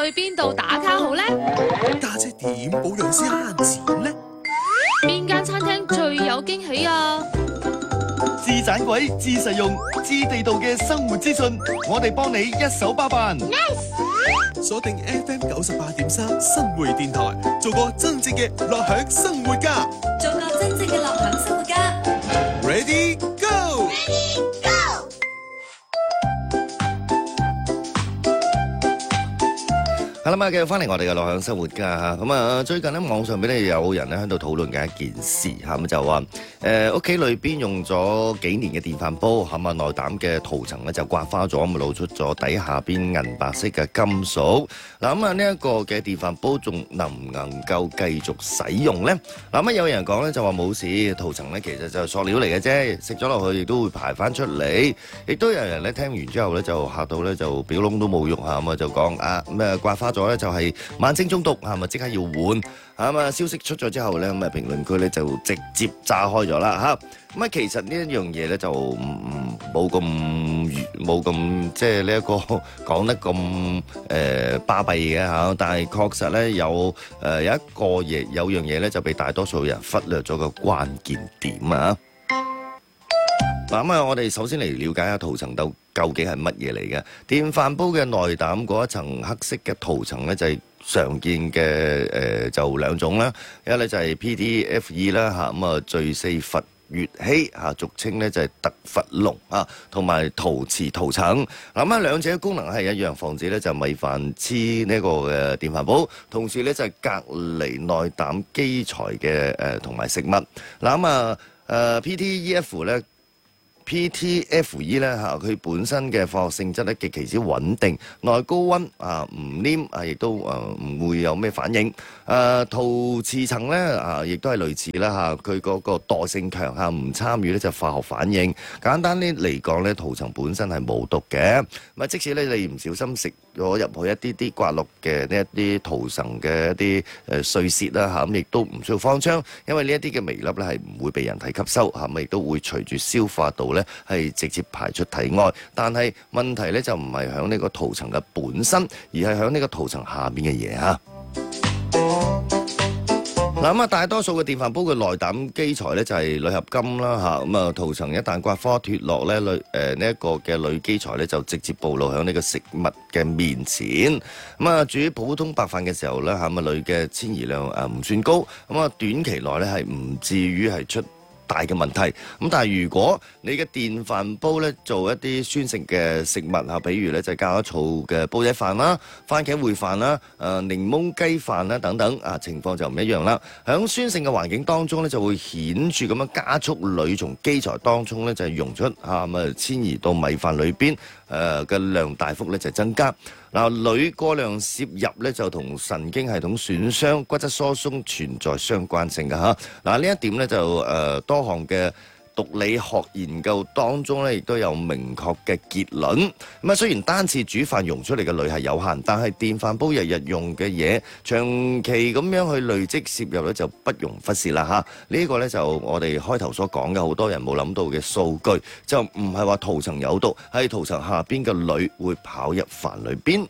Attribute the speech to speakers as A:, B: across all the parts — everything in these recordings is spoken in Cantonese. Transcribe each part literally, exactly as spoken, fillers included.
A: 邊度打卡好呢？
B: 家姐點保養先慳錢呢？
A: 邊間餐廳最有驚喜啊？
C: 自盞鬼、自實用、自地道嘅生活資訊，我哋幫你一手包辦。
B: 鎖定 F M 九十八點三新匯電台，做個真正嘅樂享生活家。
D: 做個真正嘅樂享生活家。
B: Ready go！
E: 好啦，咁啊，繼續翻嚟我哋嘅樂享生活家嚇。咁啊，最近咧網上邊咧有人咧喺度討論緊一件事嚇，咁就話誒屋企裏邊用咗幾年嘅電飯煲，咁啊內膽嘅塗層咧就刮花咗，咁啊露出咗底下邊銀白色嘅金屬。嗱咁啊呢一個嘅電飯煲仲能唔能夠繼續使用咧？嗱咁啊有人講咧就話冇事，塗層咧其實就係塑料嚟嘅啫，食咗落去亦都會排翻出嚟。亦都有人咧聽完之後咧就嚇到咧就表窿都冇用嚇，咁啊就講啊咩刮花咗咧就係慢性中毒，係咪即刻要換？咁啊消息出咗之後咧，咁啊評論區咧就直接炸開咗啦嚇。咁啊其實呢一樣嘢咧就唔唔冇咁冇咁即係呢一個講得咁誒巴閉嘅嚇，但係確實咧有誒有一個嘢有樣嘢咧就被大多數人忽略咗個關鍵點啊！嗱咁啊，我哋首先嚟了解下塗層究究竟係乜嘢嚟嘅？電飯煲嘅內膽嗰一層黑色嘅塗層咧，就係常見嘅誒就兩種啦。一咧就係 P T F E 啦嚇，咁啊聚四氟乙烯嚇，俗稱咧就係特氟龍啊，同埋陶瓷塗層。嗱咁啊，兩者嘅功能係一樣，防止咧就米飯黐呢個嘅電飯煲，同時咧就係隔離內膽基材嘅誒同埋食物。嗱咁啊誒 P T E F 咧。P T F E 咧嚇，佢本身嘅化學性質咧極其之穩定，耐高溫啊唔黏啊，亦都誒唔會有咩反應。誒陶瓷層咧啊，亦都係類似啦嚇，佢嗰個惰性強嚇，唔參與咧就化學反應。簡單啲嚟講咧，塗層本身係冇毒嘅。咁啊，即使咧你唔小心食咗入去一啲啲刮落嘅呢一啲塗層嘅一啲誒碎屑啦嚇，咁亦都唔需要慌張，因為呢一啲嘅微粒咧係唔會被人體吸收嚇，咁亦都會隨住消化道咧係直接排出體外。但係問題咧就唔係喺呢個塗層嘅本身，而係喺呢個塗層下邊嘅嘢嚇。嗱咁啊，大多數嘅電飯煲嘅內膽基材咧就係鋁合金啦嚇，咁啊塗層一旦刮花脫落咧，鋁誒呢一個嘅鋁基材咧就直接暴露喺呢個食物嘅面前。咁啊，煮普通白飯嘅時候咧嚇，咁啊鋁嘅遷移量誒唔算高，咁啊短期內咧係唔至於係出大嘅問題。咁但係如果你嘅電飯煲咧做一啲酸性嘅食物啊，比如咧就係加咗醋嘅煲仔飯啦、番茄燴飯啦、誒檸檬雞飯啦等等啊，情況就唔一樣啦。喺酸性嘅環境當中咧，就會顯著咁樣加速鋁從基材當中咧就係溶出嚇，咁啊遷移到米飯裏邊誒嘅量大幅咧就增加。嗱，鋁過量攝入咧就同神經系統損傷、骨質疏鬆存在相關性嘅嚇。嗱，呢一點咧就誒、呃、多項嘅毒理學研究當中咧，亦都有明確嘅結論。咁啊，雖然單次煮飯溶出嚟嘅鋁係有限，但係電飯煲日日用嘅嘢，長期咁樣去累積攝入咧，就不容忽視啦嚇。呢、這個咧就我哋開頭所講嘅，好多人冇諗到嘅數據，就唔係話塗層有毒，係塗層下邊嘅鋁會跑入飯裏邊。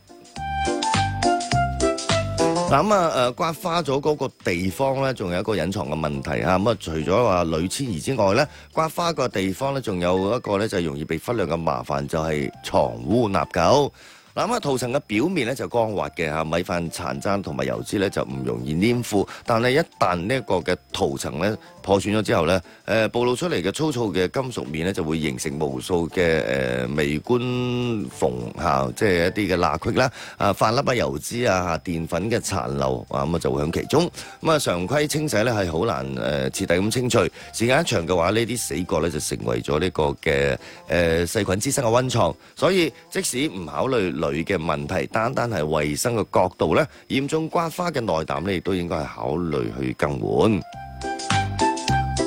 E: 嗱咁啊誒刮花咗嗰個地方咧，仲有一個隱藏嘅問題嚇。咁啊，除咗話鋁遷移之外咧，刮花個地方咧，仲有一個咧就係容易被忽略嘅麻煩，就係藏污納垢。嗱咁啊，塗層嘅表面咧就光滑嘅嚇，米飯殘渣同埋油脂咧就唔容易黏附。但係一旦呢一個嘅塗層咧破損咗之後咧，誒暴露出嚟嘅粗糙嘅金屬面咧就會形成無數嘅誒微觀縫嚇，即係一啲嘅罅隙啦，啊飯粒啊、油脂啊、澱粉嘅殘留啊，咁啊就會喺其中。咁啊常規清洗咧係好難誒徹底咁清除，時間一長嘅話，呢啲死角咧就成為咗呢個嘅誒細菌滋生嘅溫床。所以即使唔考慮鋁嘅問題，單單係衛生嘅角度咧，嚴重刮花嘅內膽咧，亦都應該係考慮去更換。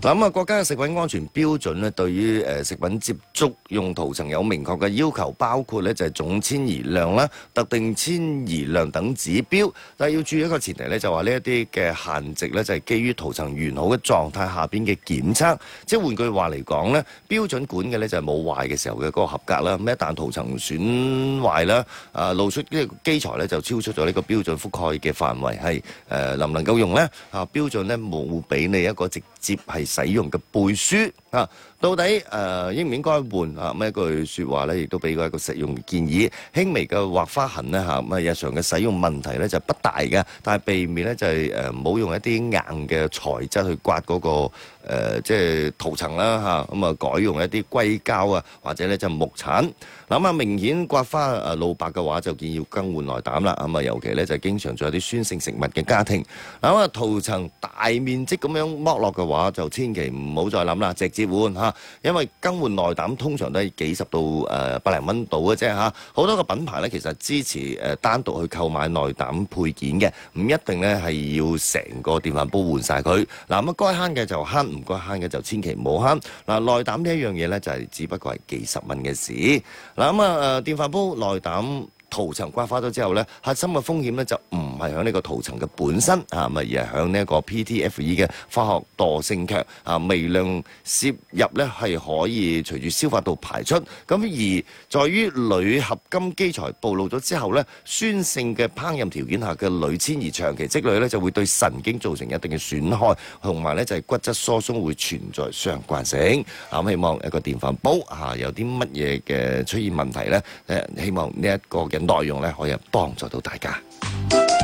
E: 嗱咁啊，國家嘅食品安全標準咧，對於誒食品接觸用塗層有明確嘅要求，包括咧就係總遷移量啦、特定遷移量等指標。但係要注意一個前提咧，就話呢一啲嘅限值咧，就係基於塗層完好嘅狀態下邊嘅檢測。即係換句話嚟講咧，標準管嘅咧就係冇壞嘅時候嘅嗰個合格啦。咁一旦塗層損壞啦，啊露出呢個基材咧就超出咗呢個標準覆蓋嘅範圍，係誒能唔能夠用咧？啊標準咧冇俾你一個直接係使用嘅背書啊，到底誒、呃、應唔應該換啊？咁一句説話咧，亦都俾過一個實用建議。輕微嘅劃花痕咧嚇，咁啊日常嘅使用問題咧就不大嘅，但係避免咧就係誒唔好用一啲硬嘅材質去刮嗰、嗰個、呃、即係塗層啦嚇，咁啊改用一啲硅膠啊，或者咧就木鏟。諗啊明顯刮花誒露白嘅話，就建議要更換內膽啦。咁啊尤其咧就係經常做一啲酸性食物嘅家庭，咁啊塗層大面積咁樣剝落嘅話，就千祈唔好再諗啦，直接換嚇，因為更換內膽通常都係幾十到誒百零蚊到嘅啫嚇。好多個品牌咧其實支持誒單獨去購買內膽配件嘅，唔一定咧係要成個電飯煲換晒佢。嗱咁啊該慳嘅就慳，唔該慳嘅就千祈唔好慳。嗱內膽呢一樣嘢咧就係只不過係幾十蚊嘅事。嗱咁啊誒電飯煲內膽塗層刮花咗之後咧，核心嘅風險咧就唔係喺呢個塗層嘅本身啊，咪而係喺呢一個 P T F E 嘅化學惰性強啊，微量攝入咧係可以隨住消化道排出。咁而在於鋁合金基材暴露咗之後咧，酸性嘅烹飪條件下嘅鋁遷移長期積累咧，就會對神經造成一定嘅損害，同埋咧就係骨質疏鬆會存在相關性。啊咁希望一個電飯煲啊有啲乜嘢嘅出現問題咧，誒希望呢一個嘅內容咧可以幫助到大家。